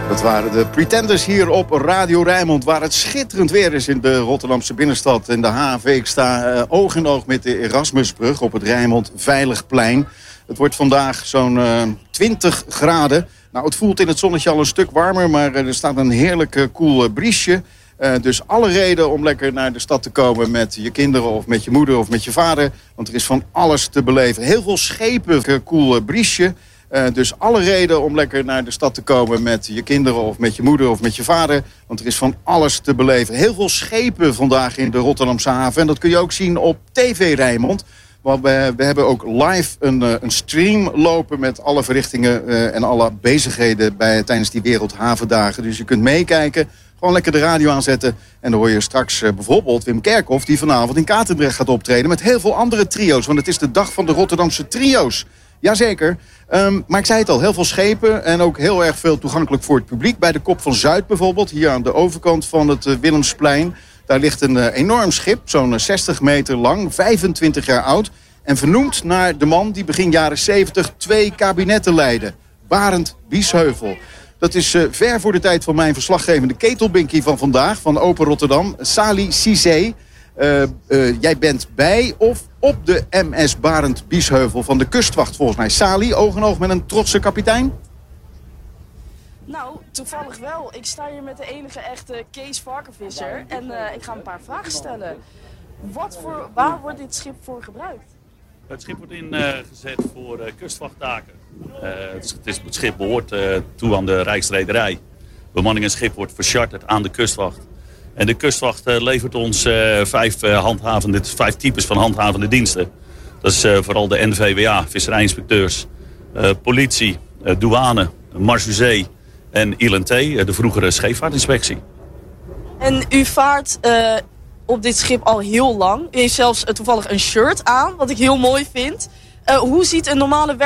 Dat waren de Pretenders hier op Radio Rijnmond, waar het schitterend weer is in de Rotterdamse binnenstad. In de haven, ik sta oog in oog met de Erasmusbrug op het Rijnmond Veiligplein. Het wordt vandaag zo'n 20 graden. Nou, het voelt in het zonnetje al een stuk warmer, maar er staat een heerlijk koel briesje. Dus alle reden om lekker naar de stad te komen met je kinderen of met je moeder of met je vader. Want er is van alles te beleven. Heel veel schepen, koel briesje. Dus alle reden om lekker naar de stad te komen met je kinderen of met je moeder of met je vader. Want er is van alles te beleven. Heel veel schepen vandaag in de Rotterdamse haven. En dat kun je ook zien op TV Rijnmond. Want we hebben ook live een stream lopen met alle verrichtingen en alle bezigheden tijdens die Wereldhavendagen. Dus je kunt meekijken, gewoon lekker de radio aanzetten. En dan hoor je straks bijvoorbeeld Wim Kerkhoff, die vanavond in Katendrecht gaat optreden met heel veel andere trio's. Want het is de dag van de Rotterdamse trio's. Jazeker. Maar ik zei het al, heel veel schepen en ook heel erg veel toegankelijk voor het publiek. Bij de Kop van Zuid bijvoorbeeld, hier aan de overkant van het Willemsplein. Daar ligt een enorm schip, zo'n 60 meter lang, 25 jaar oud. En vernoemd naar de man die begin jaren 70 2 kabinetten leidde. Barend Biesheuvel. Dat is ver voor de tijd van mijn verslaggevende ketelbinkie van vandaag, van Open Rotterdam, Sali Cizé. Jij bent bij of op de MS Barend Biesheuvel van de kustwacht volgens mij. Sali, oog in oog met een trotse kapitein? Nou, toevallig wel. Ik sta hier met de enige echte Kees Varkenvisser en ik ga een paar vragen stellen. Waar wordt dit schip voor gebruikt? Het schip wordt ingezet voor kustwachttaken. Het schip behoort toe aan de Rijksrederij. Bemanning en schip wordt vercharterd aan de kustwacht. En de kustwacht levert ons 5 types van handhavende diensten. Dat is vooral de NVWA, visserijinspecteurs, politie, douane, marechaussee en ILNT, de vroegere scheepvaartinspectie. En u vaart op dit schip al heel lang. U heeft zelfs toevallig een shirt aan, wat ik heel mooi vind. Hoe ziet een normale